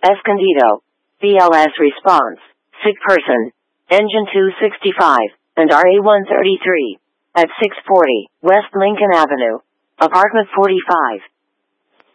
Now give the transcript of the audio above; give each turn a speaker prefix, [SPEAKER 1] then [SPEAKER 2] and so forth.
[SPEAKER 1] Escondido. BLS response. Sick person. Engine 265, and RA-133. At 640, West Lincoln Avenue. Apartment 45.